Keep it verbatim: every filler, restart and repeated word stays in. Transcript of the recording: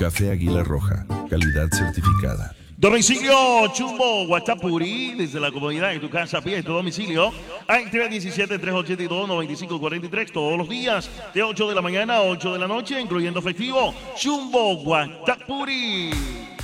Café Águila Roja, calidad certificada. Domicilio Chumbo Guachapuri, desde la comodidad de tu casa a pie de tu domicilio. Hay tres diecisiete, tres ochenta y dos, noventa y cinco cuarenta y tres todos los días, de ocho de la mañana a ocho de la noche, incluyendo festivo. Chumbo Guachapuri.